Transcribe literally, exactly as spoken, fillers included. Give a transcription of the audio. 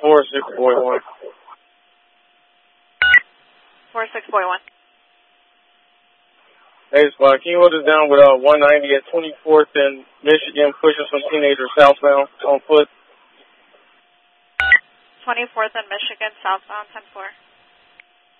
four six point one. four six point one. Hey, Spot, can you hold us down with uh, one ninety at twenty-fourth and Michigan, pushing some teenagers southbound on foot? twenty-fourth and Michigan, southbound, ten four.